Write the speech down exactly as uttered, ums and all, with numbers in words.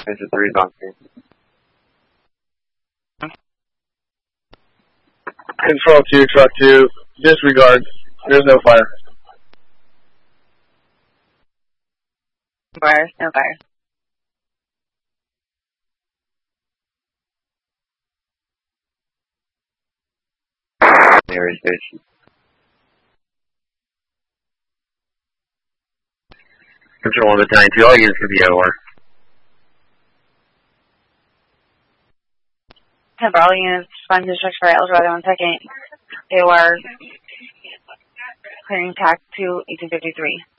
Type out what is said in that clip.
This is three on scene. Control two, truck two, disregard. There's no fire. Fire, no fire. Area station. Control one battalion two, all units can be O R. Temper, all units, find districts for Eldorado one second. A O R, clearing tac to eighteen fifty-three.